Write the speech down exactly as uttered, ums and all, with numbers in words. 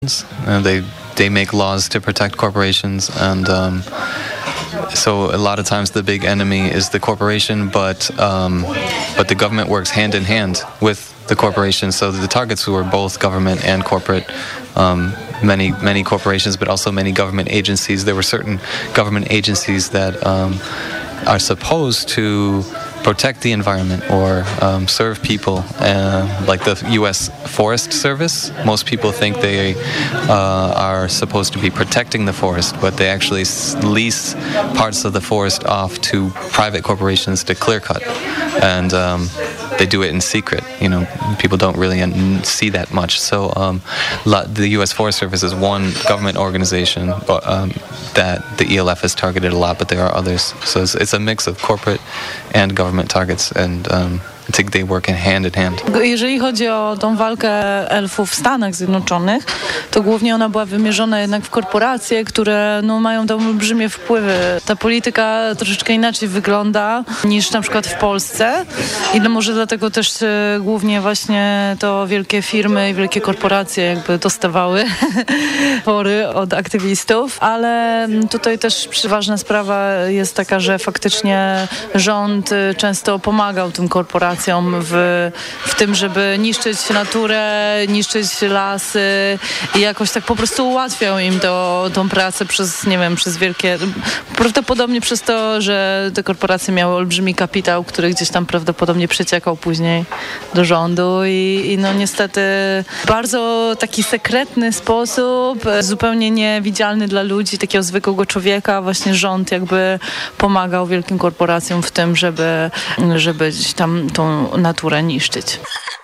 Uh, they they make laws to protect corporations, and um, so a lot of times the big enemy is the corporation, but um, but the government works hand in hand with the corporation. So the targets were both government and corporate. Um, many many corporations, but also many government agencies. There were certain government agencies that um, are supposed to protect the environment or um, serve people, uh, like the U S Forest Service. Most people think they uh, are supposed to be protecting the forest, but they actually lease parts of the forest off to private corporations to clear cut, and um, they do it in secret. You know, people don't really see that much. So um, the U S Forest Service is one government organization um, that the E L F has targeted a lot, but there are others. So it's, it's a mix of corporate and government targets, and um, I think they work in hand in hand. Jeżeli chodzi o tą walkę elfów w Stanach Zjednoczonych, to głównie ona była wymierzona jednak w korporacje, które no, mają tam olbrzymie wpływy. Ta polityka troszeczkę inaczej wygląda niż na przykład w Polsce i no, może dlatego też e, głównie właśnie to wielkie firmy i wielkie korporacje jakby dostawały fory od aktywistów, ale tutaj też ważna sprawa jest taka, że faktycznie rząd często pomagał tym korporacjom w, w tym, żeby niszczyć naturę, niszczyć lasy i jakoś tak po prostu ułatwiał im to, tą pracę przez, nie wiem, przez wielkie, prawdopodobnie przez to, że te korporacje miały olbrzymi kapitał, który gdzieś tam prawdopodobnie przeciekał później do rządu i, i no niestety w bardzo taki sekretny sposób, zupełnie niewidzialny dla ludzi, takiego zwykłego człowieka, właśnie rząd jakby pomagał wielkim korporacjom w tym, żeby, żeby gdzieś tam tą naturę niszczyć.